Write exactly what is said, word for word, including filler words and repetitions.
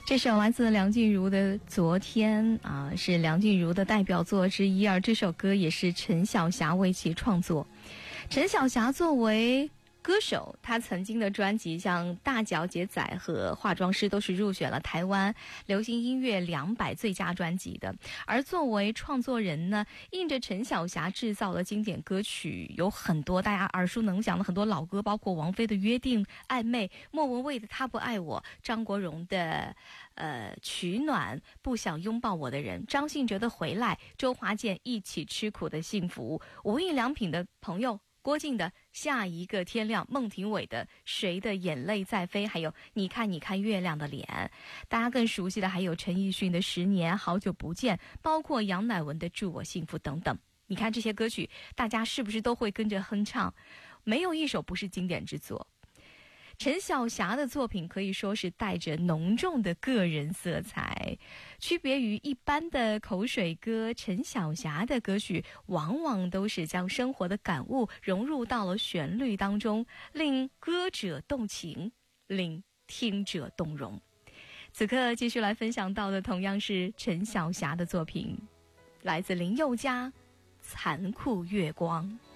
这首来自梁静茹的《昨天》啊，是梁静茹的代表作之一，而这首歌也是陈小霞为其创作。陈小霞作为歌手，她曾经的专辑像《大脚姐仔》和《化妆师》都是入选了台湾流行音乐两百最佳专辑的。而作为创作人呢，印着陈小霞制造的经典歌曲有很多大家耳熟能详的很多老歌，包括王菲的《约定》、暧昧、莫文蔚的《他不爱我》、张国荣的呃取暖、不想拥抱我的人、张信哲的回来、周华健一起吃苦的幸福、无印良品的朋友、郭靖的下一个天亮、孟庭苇的谁的眼泪在飞，还有你看你看月亮的脸。大家更熟悉的还有陈奕迅的十年、好久不见，包括杨乃文的祝我幸福等等。你看这些歌曲大家是不是都会跟着哼唱？没有一首不是经典之作。陈小霞的作品可以说是带着浓重的个人色彩，区别于一般的口水歌，陈小霞的歌曲往往都是将生活的感悟融入到了旋律当中，令歌者动情，令听者动容。此刻继续来分享到的同样是陈小霞的作品，来自林宥嘉《残酷月光》。